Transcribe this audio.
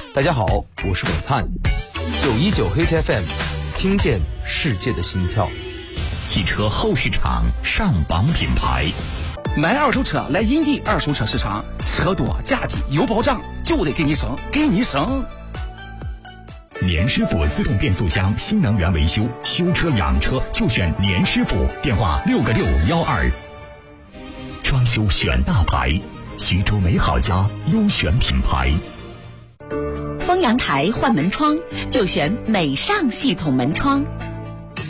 大家好，我是董灿，919 Hit FM， 听见世界的心跳。 汽车后市场上榜品牌， 买二手车来银地二手车市场，车多价低有保障，就得给你省，给你省。 年师傅自动变速箱新能源维修，修车养车就选年师傅，电话6个612。装修选大牌，徐州美好家优选品牌。 丰阳台换门窗就选美尚系统门窗。